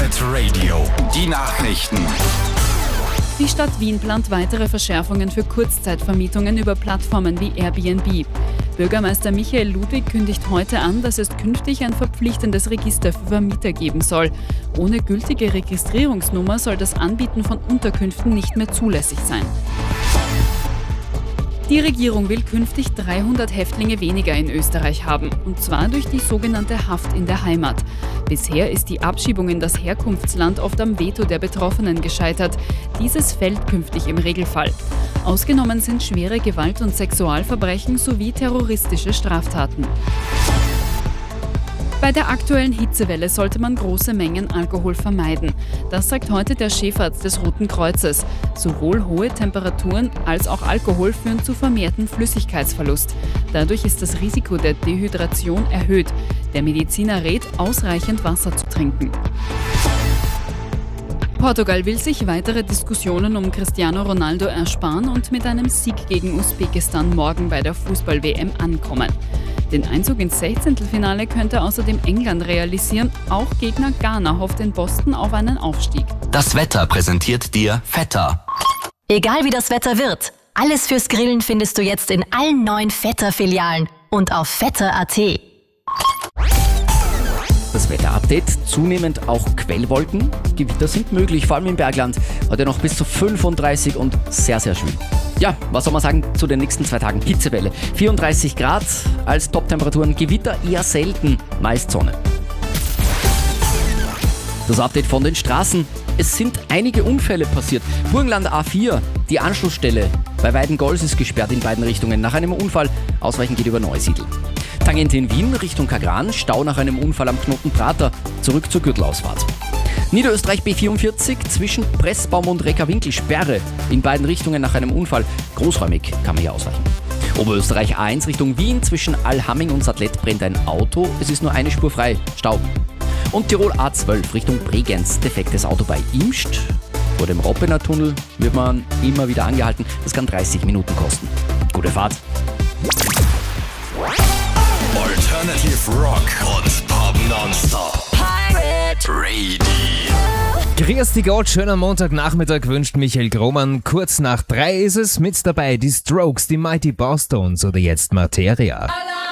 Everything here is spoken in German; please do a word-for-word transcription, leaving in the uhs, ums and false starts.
Pirate Radio. Die Nachrichten. Die Stadt Wien plant weitere Verschärfungen für Kurzzeitvermietungen über Plattformen wie Airbnb. Bürgermeister Michael Ludwig kündigt heute an, dass es künftig ein verpflichtendes Register für Vermieter geben soll. Ohne gültige Registrierungsnummer soll das Anbieten von Unterkünften nicht mehr zulässig sein. Die Regierung will künftig dreihundert Häftlinge weniger in Österreich haben, und zwar durch die sogenannte Haft in der Heimat. Bisher ist die Abschiebung in das Herkunftsland oft am Veto der Betroffenen gescheitert. Dieses fällt künftig im Regelfall. Ausgenommen sind schwere Gewalt- und Sexualverbrechen sowie terroristische Straftaten. Bei der aktuellen Hitzewelle sollte man große Mengen Alkohol vermeiden. Das sagt heute der Chefarzt des Roten Kreuzes. Sowohl hohe Temperaturen als auch Alkohol führen zu vermehrtem Flüssigkeitsverlust. Dadurch ist das Risiko der Dehydration erhöht. Der Mediziner rät, ausreichend Wasser zu trinken. Portugal will sich weitere Diskussionen um Cristiano Ronaldo ersparen und mit einem Sieg gegen Usbekistan morgen bei der Fußball-W M ankommen. Den Einzug ins Sechzehntelfinale könnte außerdem England realisieren. Auch Gegner Ghana hofft in Boston auf einen Aufstieg. Das Wetter präsentiert dir Vetter. Egal wie das Wetter wird, alles fürs Grillen findest du jetzt in allen neuen Vetter-Filialen und auf vetter punkt a t. Das Wetterupdate, zunehmend auch Quellwolken. Gewitter sind möglich, vor allem im Bergland. Heute noch bis zu fünfunddreißig und sehr, sehr schwül. Ja, was soll man sagen zu den nächsten zwei Tagen? Hitzewelle. vierunddreißig Grad als Top-Temperaturen, Gewitter eher selten, meist Sonne. Das Update von den Straßen. Es sind einige Unfälle passiert. Burgenland A vier, die Anschlussstelle bei Weidengols ist gesperrt in beiden Richtungen nach einem Unfall. Ausweichen geht über Neusiedl. Tangente in Wien Richtung Kagran, Stau nach einem Unfall am Knoten Prater, zurück zur Gürtelausfahrt. Niederösterreich B vierundvierzig zwischen Pressbaum und Reckerwinkel Sperre in beiden Richtungen nach einem Unfall. Großräumig kann man hier ausweichen. Oberösterreich A eins Richtung Wien zwischen Allhamming und Sattlet brennt ein Auto. Es ist nur eine Spur frei. Stau. Und Tirol A zwölf Richtung Bregenz. Defektes Auto bei Imst. Vor dem Roppener Tunnel wird man immer wieder angehalten. Das kann dreißig Minuten kosten. Gute Fahrt. Alternative Rock und Pop Nonstop. Pirate Radio. Grüß die Gott, schönen Montagnachmittag wünscht Michael Grohmann. Kurz nach drei ist es, mit dabei die Strokes, die Mighty Bosstones oder jetzt Materia.